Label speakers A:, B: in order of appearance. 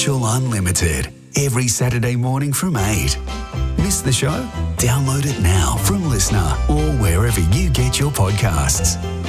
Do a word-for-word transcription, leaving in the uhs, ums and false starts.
A: Spiritual Unlimited, every Saturday morning from eight. Miss the show? Download it now from Listener or wherever you get your podcasts.